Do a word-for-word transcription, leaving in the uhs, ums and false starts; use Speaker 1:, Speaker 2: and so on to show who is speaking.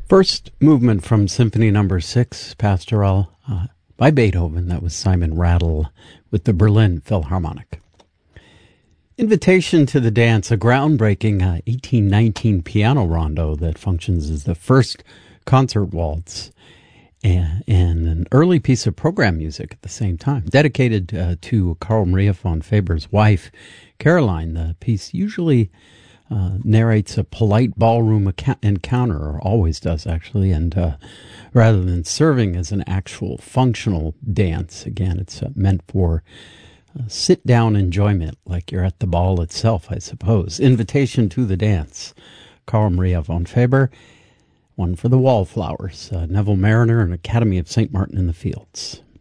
Speaker 1: First movement from Symphony Number Six, Pastoral, uh, by Beethoven. That was Simon Rattle with the Berlin Philharmonic. Invitation to the Dance, a groundbreaking uh, eighteen nineteen piano rondo that functions as the first concert waltz and, and an early piece of program music at the same time. Dedicated uh, to Carl Maria von Faber's wife, Caroline, the piece usually uh, narrates a polite ballroom ac- encounter, or always does actually, and uh, rather than serving as an actual functional dance, again, it's uh, meant for uh, sit-down enjoyment, like you're at the ball itself, I suppose. Invitation to the Dance, Carl Maria von Faber. One for the Wallflowers, uh, Neville Mariner and Academy of Saint Martin in the Fields.